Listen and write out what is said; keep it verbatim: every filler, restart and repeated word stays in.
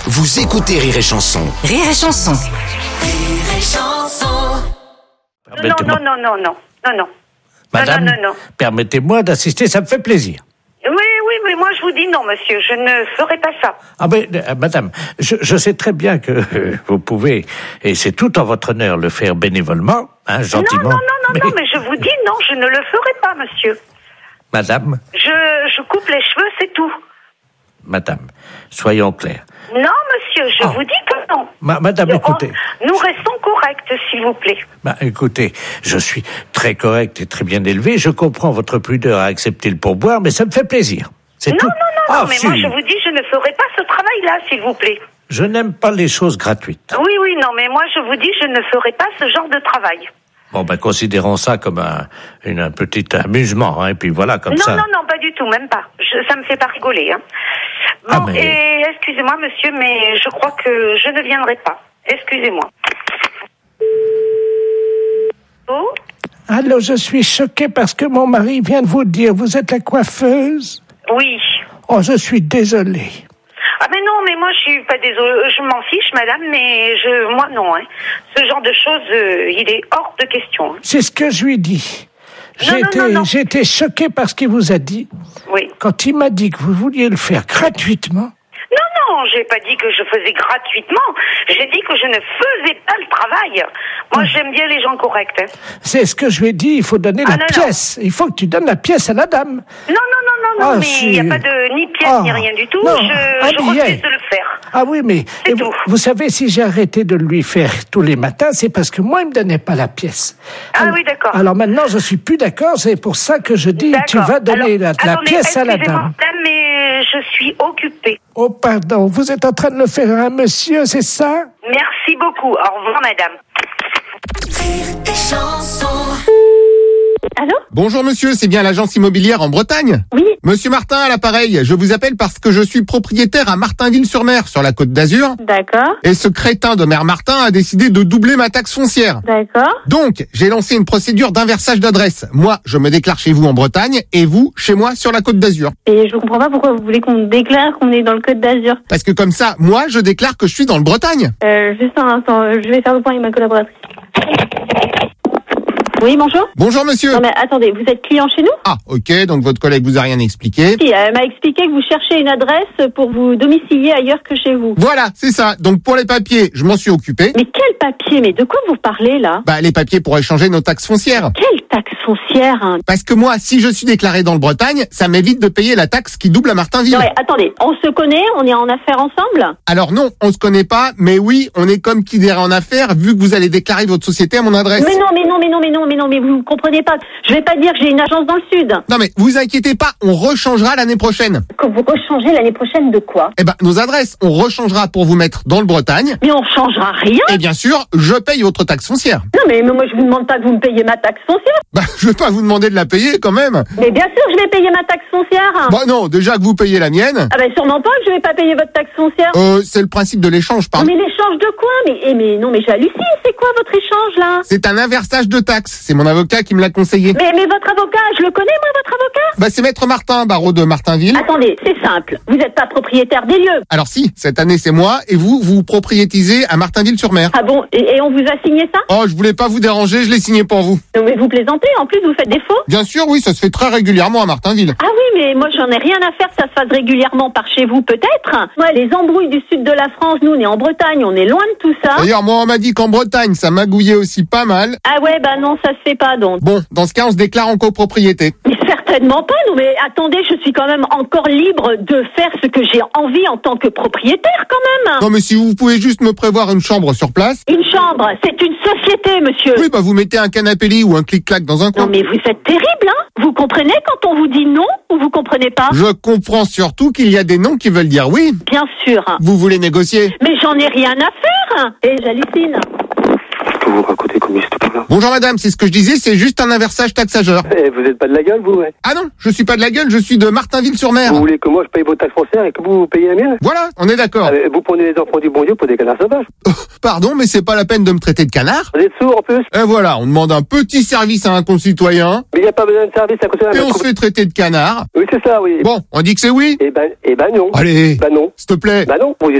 Vous écoutez Rire et Chanson. Rire et Chanson. Rire et Chanson. Non, non, non, non, non, non, non. Madame, non, non, non. permettez-moi d'assister, ça me fait plaisir. Oui, oui, mais moi je vous dis non, monsieur, je ne ferai pas ça. Ah mais, euh, madame, je, je sais très bien que euh, vous pouvez, et c'est tout en votre honneur, le faire bénévolement, hein, gentiment. Non, non, non, non, mais... non, mais je vous dis non, je ne le ferai pas, monsieur. Madame, Je, je coupe les cheveux, c'est tout. madame, soyons clairs. Non, monsieur, je Oh. vous dis que non. Ma- madame, On- écoutez. Nous restons corrects, s'il vous plaît. Bah, écoutez, je suis très correct et très bien élevé, je comprends votre pudeur à accepter le pourboire, mais ça me fait plaisir. C'est Non, tout. non, non, Ah, non, mais si. moi je vous dis, je ne ferai pas ce travail-là, s'il vous plaît. Je n'aime pas les choses gratuites. Oui, oui, non, mais moi je vous dis, je ne ferai pas ce genre de travail. Bon, ben, considérons ça comme un, une, un petit amusement, hein, et puis voilà, comme Non, ça. non, non, pas du tout, même pas. Je, ça me fait pas rigoler. Hein. Bon, Ah, mais- et excusez-moi, monsieur, mais je crois que je ne viendrai pas. Excusez-moi. Oh, Allô, je suis choqué parce que mon mari vient de vous dire, vous êtes la coiffeuse? oui. Oh, je suis désolé. Ah mais non, mais moi je suis pas désolée, je m'en fiche, madame, mais je, moi non. Hein. Ce genre de choses, euh, il est hors de question. Hein. C'est ce que je lui dis. Non, J'ai non, été, non, non. j'ai été choqué par ce qu'il vous a dit. Oui. Quand il m'a dit que vous vouliez le faire gratuitement. Non, non, j'ai pas dit que je faisais gratuitement. J'ai dit que je ne faisais pas le travail. Moi, j'aime bien les gens corrects. Hein. C'est ce que je lui ai dit, il faut donner Ah, la non, non. pièce. Il faut que tu donnes la pièce à la dame. Non, non, non, non, non, Ah, mais si. il n'y a pas de ni pièce Ah, ni rien du tout. non, je un je billet. refuse de le faire. Ah oui, mais C'est et vous, tout. vous savez, si j'ai arrêté de lui faire tous les matins, c'est parce que moi, il me donnait pas la pièce. Ah Alors- oui, d'accord. Alors maintenant, je suis plus d'accord, c'est pour ça que je dis, tu D'accord. vas donner Alors, la, la attendez, pièce à la excusez-moi, dame. madame, mais je suis occupée. Oh, pardon, vous êtes en train de le faire à un monsieur, c'est ça? Merci beaucoup. Au revoir, madame. Rire et Chanson. Allô? Bonjour monsieur, c'est bien l'agence immobilière en Bretagne? Oui. Monsieur Martin à l'appareil, je vous appelle parce que je suis propriétaire à Martinville-sur-Mer, sur la Côte d'Azur. D'accord. Et ce crétin de maire Martin a décidé de doubler ma taxe foncière. D'accord. Donc, j'ai lancé une procédure d'inversage d'adresse. Moi, je me déclare chez vous en Bretagne et vous, chez moi, sur la Côte d'Azur. Et je comprends pas pourquoi vous voulez qu'on déclare qu'on est dans le Côte d'Azur. Parce que comme ça, moi, je déclare que je suis dans le Bretagne. Euh, juste un instant, je vais faire le point avec ma collaboratrice. Oui, bonjour. Bonjour monsieur. Non mais attendez, vous êtes client chez nous? Ah, ok, donc votre collègue vous a rien expliqué. Si, elle m'a expliqué que vous cherchez une adresse pour vous domicilier ailleurs que chez vous. Voilà, c'est ça. Donc pour les papiers, je m'en suis occupé. Mais quel papier? Mais de quoi vous parlez là? Bah, les papiers pour échanger nos taxes foncières. Quelle taxe foncière hein? Parce que moi, si je suis déclaré dans le Bretagne, ça m'évite de payer la taxe qui double à Martinville. Non mais attendez, on se connaît, on est en affaires ensemble? Alors non, on se connaît pas, mais oui, on est comme qui dirait en affaires, vu que vous allez déclarer votre société à mon adresse. Mais non, mais non, mais non, mais non, mais non, mais vous comprenez pas. Je vais pas dire que j'ai une agence dans le sud. Non mais vous inquiétez pas, on rechangera l'année prochaine. Que vous rechangez l'année prochaine de quoi? Eh ben, nos adresses, on rechangera pour vous mettre dans le Bretagne. Mais on changera rien. Et bien sûr, je paye votre taxe foncière. Non mais moi je vous demande pas que vous me payiez ma taxe foncière. Bah, je vais pas vous demander de la payer quand même. Mais bien sûr je vais payer ma taxe foncière. Bah non, déjà que vous payez la mienne. Ah ben sûrement pas que je vais pas payer votre taxe foncière. Euh, c'est le principe de l'échange, pardon. Mais l'échange de quoi? Mais, eh, mais non mais j'hallucine, c'est quoi votre échange là? C'est un inversage de taxes. C'est mon avocat qui me l'a conseillé. Mais, mais votre avocat, je le connais moi votre avocat? Bah, c'est Maître Martin, barreau de Martinville. Attendez, c'est simple, vous n'êtes pas propriétaire des lieux. Alors si, cette année c'est moi, et vous, vous propriétisez à Martinville-sur-Mer. Ah bon, et, et on vous a signé ça? Oh, je voulais pas vous déranger, je l'ai signé pour vous. Non mais vous plaisantez, en plus vous faites des faux? Bien sûr, oui, ça se fait très régulièrement à Martinville. Ah oui, mais moi j'en ai rien à faire, ça se fasse régulièrement par chez vous peut-être. Moi les embrouilles du sud de la France, nous on est en Bretagne, on est loin de tout ça. D'ailleurs, moi on m'a dit qu'en Bretagne, ça magouillait aussi pas mal. Ah ouais, bah non, ça se fait pas donc. Bon, dans ce cas, on se déclare en copropriété. Mais certainement pas, non mais attendez, je suis quand même encore libre de faire ce que j'ai envie en tant que propriétaire quand même. Non, mais si vous pouvez juste me prévoir une chambre sur place. Une chambre, c'est une société, monsieur. Oui, bah vous mettez un canapé lit ou un clic-clac dans un coin. Non mais vous êtes terrible, hein. Vous comprenez quand on vous dit non ou vous comprenez pas? Je comprends surtout qu'il y a des noms qui veulent dire oui. Bien sûr. Vous voulez négocier? Mais j'en ai rien à faire. Et j'hallucine. Vous vous racontez comme ce truc-là. Bonjour madame, c'est ce que je disais, c'est juste un inversage taxageur. Eh, vous êtes pas de la gueule, vous, ouais. Ah non, je suis pas de la gueule, je suis de Martinville-sur-Mer. Vous voulez que moi je paye vos taxes foncières et que vous, vous payez la mienne? Voilà, on est d'accord. Ah, mais vous prenez les enfants du bon Dieu pour des canards sauvages. Pardon, mais c'est pas la peine de me traiter de canard. Vous êtes sourds en plus. Et voilà, on demande un petit service à un concitoyen, Mais il n'y a pas besoin de service à côté de et la on se fait traiter de canard. Oui, c'est ça, oui. Bon, on dit que c'est oui. Eh ben, eh ben non. Allez, Bah non. s'il te plaît. Bah non. Vous